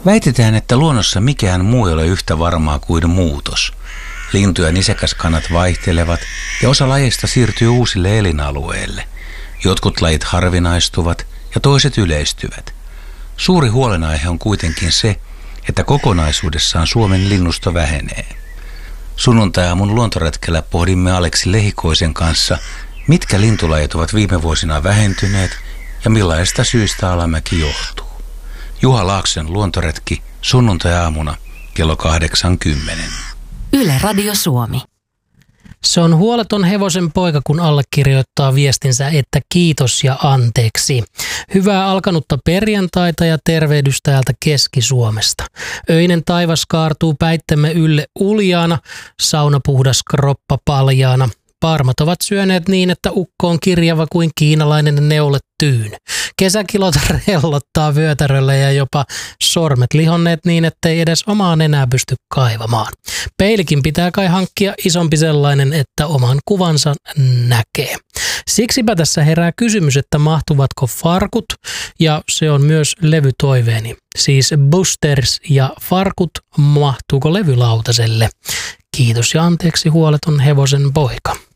Väitetään, että luonnossa mikään muu ei ole yhtä varmaa kuin muutos. Lintu- ja nisäkäskannat vaihtelevat ja osa lajeista siirtyy uusille elinalueille. Jotkut lajit harvinaistuvat ja toiset yleistyvät. Suuri huolenaihe on kuitenkin se, että kokonaisuudessaan Suomen linnusto vähenee. Sunnuntai-aamun luontoretkellä pohdimme Aleksi Lehikoisen kanssa, mitkä lintulajit ovat viime vuosina vähentyneet ja millaista syystä alamäki johtuu. Juha Laakson luontoretki sunnuntai-aamuna kello 8:10. Yle Radio Suomi. Se on huoleton hevosen poika, kun allekirjoittaa viestinsä, että kiitos ja anteeksi. Hyvää alkanutta perjantaita ja tervehdys täältä Keski-Suomesta. Öinen taivas kaartuu päittemme ylle uljaana, sauna puhdas kroppa paljaana. Parmat ovat syöneet niin, että ukko on kirjava kuin kiinalainen neulettyyn. Kesäkilot rellottaa vyötäröllä ja jopa sormet lihonneet niin, ettei edes omaa nenää pysty kaivamaan. Peilikin pitää kai hankkia isompi sellainen, että oman kuvansa näkee. Siksipä tässä herää kysymys, että mahtuvatko farkut, ja se on myös levytoiveeni. Siis Busters ja farkut, mahtuuko levylautaselle? Kiitos ja anteeksi huoleton hevosen poika.